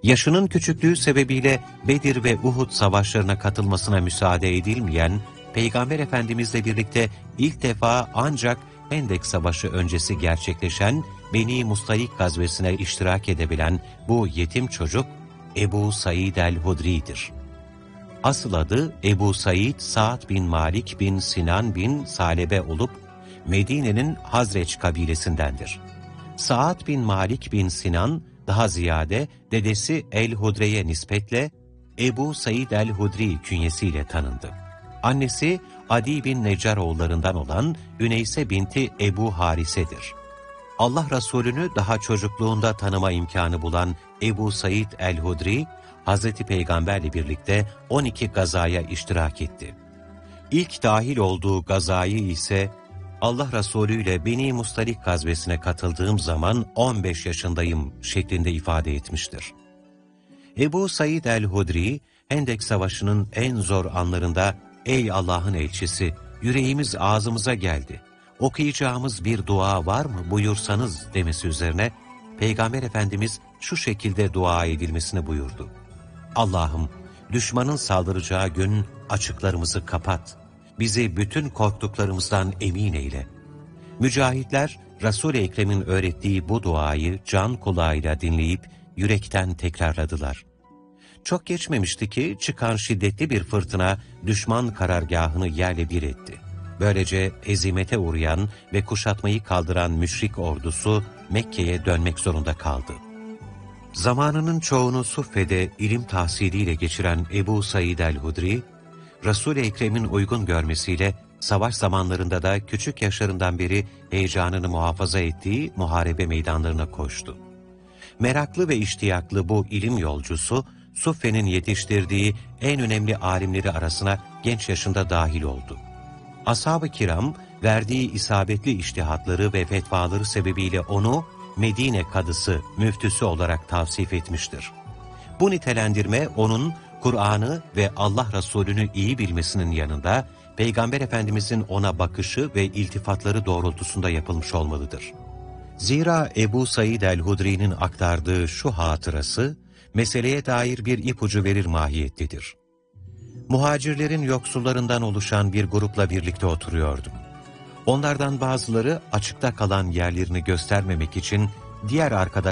Yaşının küçüklüğü sebebiyle Bedir ve Uhud savaşlarına katılmasına müsaade edilmeyen, Peygamber Efendimizle birlikte ilk defa ancak Hendek Savaşı öncesi gerçekleşen Beni Mustalik gazvesine iştirak edebilen bu yetim çocuk Ebu Said el-Hudri'dir. Asıl adı Ebu Said Sa'd bin Malik bin Sinan bin Salebe olup Medine'nin Hazreç kabilesindendir. Sa'd bin Malik bin Sinan daha ziyade dedesi el-Hudre'ye nispetle Ebu Said el-Hudri künyesiyle tanındı. Annesi Adi bin Neccaroğullarından olan Üneyse binti Ebu Harise'dir. Allah Resulü'nü daha çocukluğunda tanıma imkanı bulan Ebu Said el-Hudri, Hazreti Peygamberle birlikte 12 gazaya iştirak etti. İlk dahil olduğu gazayı ise Allah Resulü ile Beni Mustalik gazvesine katıldığım zaman 15 yaşındayım şeklinde ifade etmiştir. Ebu Said el-Hudri, Hendek Savaşı'nın en zor anlarında "Ey Allah'ın elçisi, yüreğimiz ağzımıza geldi. Okuyacağımız bir dua var mı buyursanız" demesi üzerine Peygamber Efendimiz şu şekilde dua edilmesini buyurdu. Allah'ım, düşmanın saldıracağı gün açıklarımızı kapat. Bizi bütün korktuklarımızdan emin eyle. Mücahitler, Resul-i Ekrem'in öğrettiği bu duayı can kulağıyla dinleyip yürekten tekrarladılar. Çok geçmemişti ki çıkan şiddetli bir fırtına düşman karargahını yerle bir etti. Böylece hezimete uğrayan ve kuşatmayı kaldıran müşrik ordusu Mekke'ye dönmek zorunda kaldı. Zamanının çoğunu Suffe'de ilim tahsiliyle geçiren Ebu Said el-Hudri, Resul-i Ekrem'in uygun görmesiyle savaş zamanlarında da küçük yaşlarından beri heyecanını muhafaza ettiği muharebe meydanlarına koştu. Meraklı ve iştiyaklı bu ilim yolcusu, Suffe'nin yetiştirdiği en önemli alimleri arasına genç yaşında dahil oldu. Ashab-ı kiram, verdiği isabetli içtihatları ve fetvaları sebebiyle onu Medine kadısı, müftüsü olarak tavsif etmiştir. Bu nitelendirme onun Kur'an'ı ve Allah Resulü'nü iyi bilmesinin yanında Peygamber Efendimizin ona bakışı ve iltifatları doğrultusunda yapılmış olmalıdır. Zira Ebu Said el-Hudri'nin aktardığı şu hatırası, meseleye dair bir ipucu verir mahiyettedir. Muhacirlerin yoksullarından oluşan bir grupla birlikte oturuyordum. Onlardan bazıları açıkta kalan yerlerini göstermemek için diğer arkadaşlarına